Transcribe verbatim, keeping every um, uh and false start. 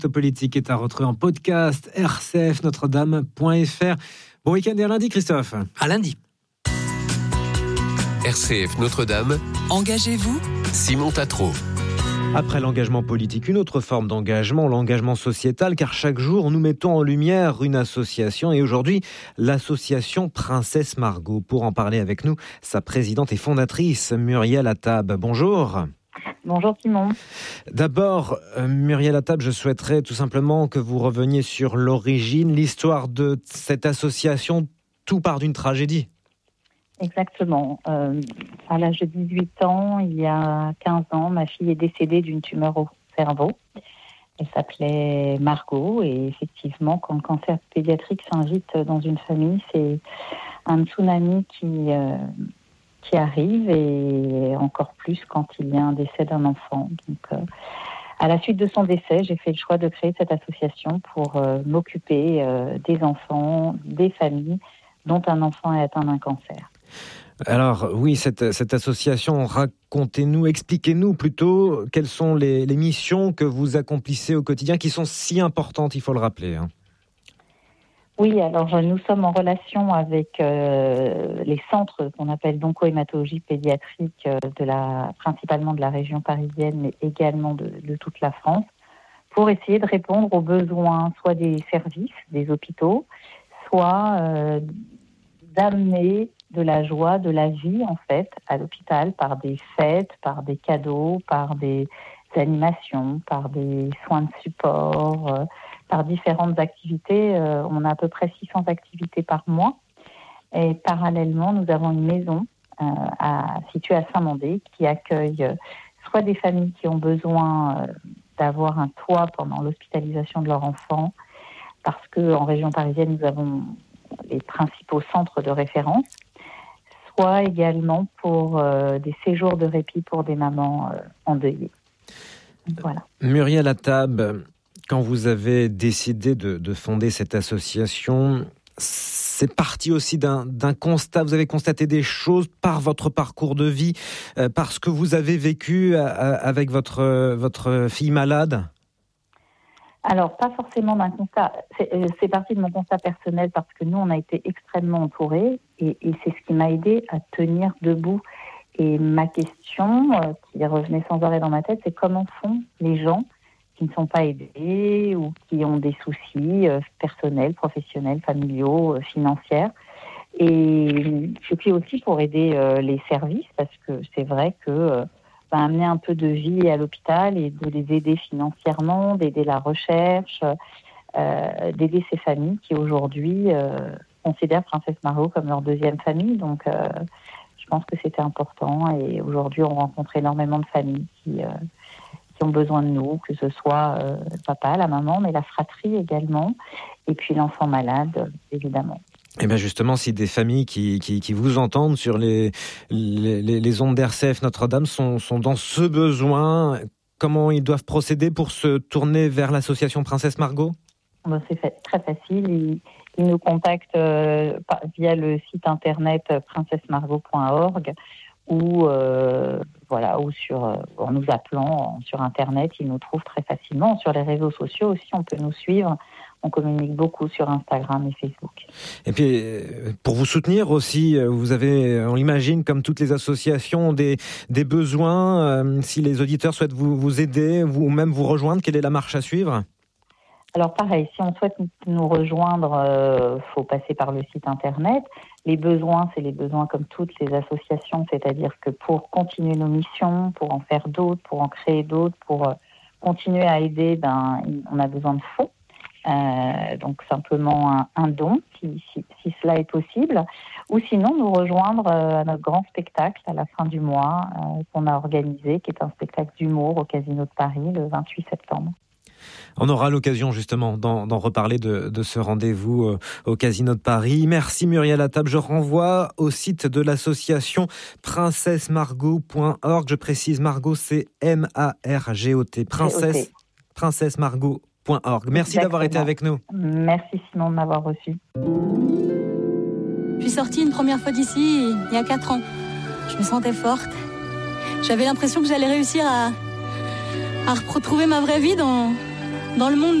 Politique est à retrouver en podcast r c f notre dame point f r. Bon week-end et à lundi, Christophe. À lundi. R C F Notre-Dame. Engagez-vous. Simon Tatro. Après l'engagement politique, une autre forme d'engagement, l'engagement sociétal, car chaque jour, nous mettons en lumière une association et aujourd'hui, l'association Princesse Margot. Pour en parler avec nous, sa présidente et fondatrice, Muriel Attab. Bonjour. Bonjour Simon. D'abord, euh, Muriel Attab, je souhaiterais tout simplement que vous reveniez sur l'origine, l'histoire de cette association. Tout part d'une tragédie. Exactement. Euh, à l'âge de dix-huit ans, il y a quinze ans, ma fille est décédée d'une tumeur au cerveau. Elle s'appelait Margot et effectivement, quand le cancer pédiatrique s'invite dans une famille, c'est un tsunami qui, euh, qui arrive et encore plus quand il y a un décès d'un enfant. Donc, euh, à la suite de son décès, j'ai fait le choix de créer cette association pour euh, m'occuper euh, des enfants, des familles dont un enfant est atteint d'un cancer. Alors oui, cette, cette association, racontez-nous, expliquez-nous plutôt quelles sont les, les missions que vous accomplissez au quotidien qui sont si importantes, il faut le rappeler. Hein. Oui, alors nous sommes en relation avec euh, les centres qu'on appelle d'oncohématologie pédiatrique, euh, de la, principalement de la région parisienne, mais également de, de toute la France, pour essayer de répondre aux besoins soit des services, des hôpitaux, soit euh, d'amener de la joie, de la vie en fait à l'hôpital par des fêtes, par des cadeaux, par des animations, par des soins de support, euh, par différentes activités. Euh, on a à peu près six cents activités par mois. Et parallèlement, nous avons une maison euh, à, située à Saint-Mandé qui accueille euh, soit des familles qui ont besoin euh, d'avoir un toit pendant l'hospitalisation de leur enfant, parce qu'en région parisienne, nous avons les principaux centres de référence, soit également pour euh, des séjours de répit pour des mamans euh, endeuillées. Voilà. Muriel Attab, quand vous avez décidé de, de fonder cette association, c'est parti aussi d'un, d'un constat. Vous avez constaté des choses par votre parcours de vie, euh, par ce que vous avez vécu à, à, avec votre, votre fille malade ? Alors, pas forcément d'un constat. C'est, euh, c'est parti de mon constat personnel parce que nous, on a été extrêmement entourés et, et c'est ce qui m'a aidé à tenir debout. Et ma question, euh, qui revenait sans arrêt dans ma tête, c'est comment font les gens qui ne sont pas aidés ou qui ont des soucis euh, personnels, professionnels, familiaux, euh, financiers. Et, et puis aussi pour aider euh, les services, parce que c'est vrai que euh, amener un peu de vie à l'hôpital et de les aider financièrement, d'aider la recherche, euh, d'aider ces familles qui aujourd'hui euh, considèrent Princesse Margot comme leur deuxième famille. Donc, euh, je pense que c'était important. Et aujourd'hui, on rencontre énormément de familles qui, euh, qui ont besoin de nous, que ce soit euh, le papa, la maman, mais la fratrie également, et puis l'enfant malade, évidemment. Et bien justement, si des familles qui, qui, qui vous entendent sur les, les, les ondes d'R C F Notre-Dame sont, sont dans ce besoin, comment ils doivent procéder pour se tourner vers l'association Princesse Margot ? Ben, c'est fait, très facile. Ils, ils nous contactent euh, via le site internet princesse margot point org ou, euh, voilà, ou sur, euh, en nous appelant sur internet, ils nous trouvent très facilement. Sur les réseaux sociaux aussi, on peut nous suivre. On communique beaucoup sur Instagram et Facebook. Et puis, pour vous soutenir aussi, vous avez, on l'imagine, comme toutes les associations, des, des besoins. Euh, si les auditeurs souhaitent vous, vous aider vous, ou même vous rejoindre, quelle est la marche à suivre ? Alors pareil, si on souhaite nous rejoindre, il euh, faut passer par le site internet. Les besoins, c'est les besoins comme toutes les associations, c'est-à-dire que pour continuer nos missions, pour en faire d'autres, pour en créer d'autres, pour euh, continuer à aider, ben, on a besoin de fonds. Euh, donc simplement un, un don si, si, si cela est possible, ou sinon nous rejoindre euh, à notre grand spectacle à la fin du mois euh, qu'on a organisé, qui est un spectacle d'humour au Casino de Paris le vingt-huit septembre. On aura l'occasion justement d'en, d'en reparler de, de ce rendez-vous euh, au Casino de Paris. Merci Muriel Attab. Je renvoie au site de l'association princesse margot point org. Je précise, Margot, c'est M A R G O T. Princesse, princesse margot point org. Merci Exactement. D'avoir été avec nous. Merci Simon de m'avoir reçu. Je suis sortie une première fois d'ici il y a quatre ans. Je me sentais forte. J'avais l'impression que j'allais réussir à, à retrouver ma vraie vie dans, Dans le monde